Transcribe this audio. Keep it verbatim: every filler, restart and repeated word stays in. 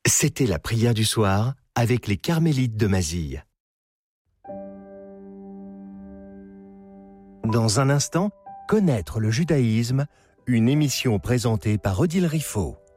C'était la prière du soir avec les Carmélites de Mazille. Dans un instant, connaître le judaïsme, une émission présentée par Odile Riffaut.